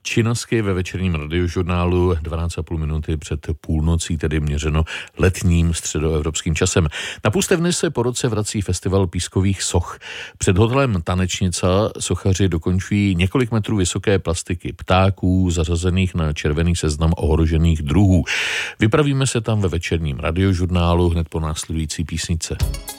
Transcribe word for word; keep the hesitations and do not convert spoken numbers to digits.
činnosti ve večerním radiožurnálu dvanáct a půl minuty před půlnocí, tedy měřeno letním středoevropským časem. Na Půstevny se po roce vrací festival pískových soch. Před hotelem Tanečnica sochaři dokončují několik metrů vysoké plastiky ptáků zařazených na červený seznam ohrožených druhů. Vypravíme se tam ve večerním radiožurnálu hned po následující písnice.